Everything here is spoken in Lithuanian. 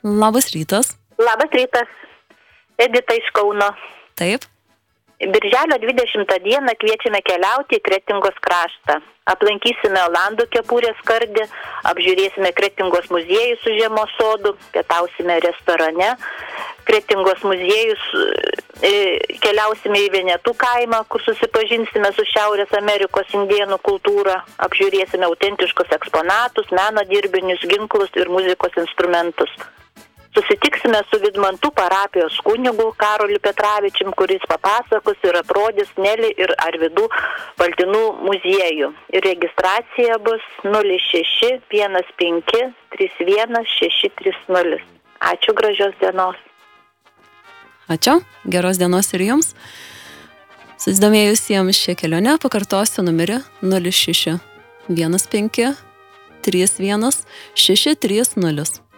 Labas rytas. Labas rytas. Edita iš Kauno. Taip. Birželio 20 dieną kviečiame keliauti į Kretingos kraštą. Aplankysime Olandų kepurės skardį, apžiūrėsime Kretingos muziejų su žiemos sodu, pietausime restorane. Kretingos muziejus keliausime į Venetų kaimą, kur susipažinsime su Šiaurės Amerikos indėnų kultūra, apžiūrėsime autentiškus eksponatus, meno dirbinius, ginklus ir muzikos instrumentus. Susitiksime su Vidmantų parapijos kunigu Karoliu Petravičium, kuris papasakos ir aprodys Nelį ir Arvidų Baltinų muziejų. Ir registracija bus 06 15 31 630. Ačiū, gražios dienos. Ačiū, geros dienos ir jums. Susidomėjusiems šią kelionę pakartosiu numerį 06 15 31 630.